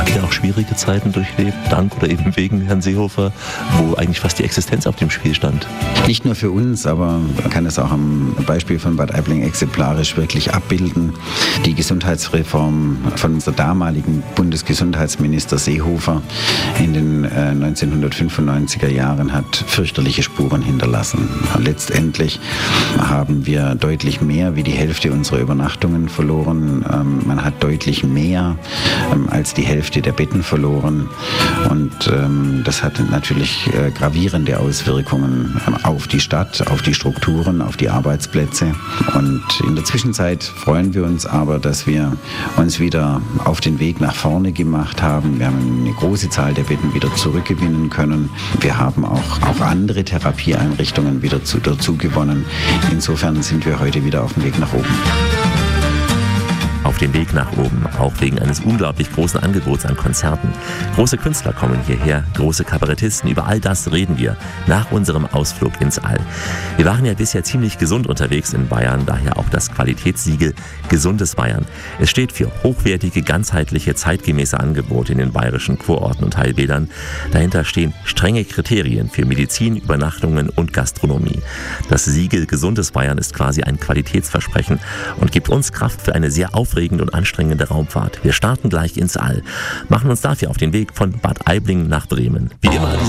Habt ihr auch schwierige Zeiten durchlebt, dank oder eben wegen Herrn Seehofer, wo eigentlich fast die Existenz auf dem Spiel stand? Nicht nur für uns, aber man kann es auch am Beispiel von Bad Aibling exemplarisch wirklich abbilden. Die Gesundheitsreform von unserem damaligen Bundesgesundheitsminister Seehofer in den 1995er Jahren hat fürchterliche Spuren hinterlassen. Letztendlich haben wir deutlich mehr wie die Hälfte unserer Übernachtungen verloren. Man hat deutlich mehr als die Hälfte der Betten verloren. Und das hat natürlich gravierende Auswirkungen auf die Stadt, auf die Strukturen, auf die Arbeitsplätze. Und in der Zwischenzeit freuen wir uns aber, dass wir uns wieder auf den Weg nach vorne gemacht haben. Wir haben eine große Zahl der Betten wieder zurückgewinnen können. Wir haben auch andere Therapieeinrichtungen wieder dazu gewonnen. Insofern sind wir heute wieder auf dem Weg nach oben. Auf dem Weg nach oben, auch wegen eines unglaublich großen Angebots an Konzerten. Große Künstler kommen hierher, große Kabarettisten, über all das reden wir nach unserem Ausflug ins All. Wir waren ja bisher ziemlich gesund unterwegs in Bayern, daher auch das Qualitätssiegel Gesundes Bayern. Es steht für hochwertige, ganzheitliche, zeitgemäße Angebote in den bayerischen Kurorten und Heilbädern. Dahinter stehen strenge Kriterien für Medizin, Übernachtungen und Gastronomie. Das Siegel Gesundes Bayern ist quasi ein Qualitätsversprechen und gibt uns Kraft für eine sehr aufregende und anstrengende Raumfahrt. Wir starten gleich ins All, machen uns dafür auf den Weg von Bad Aibling nach Bremen. Wie immer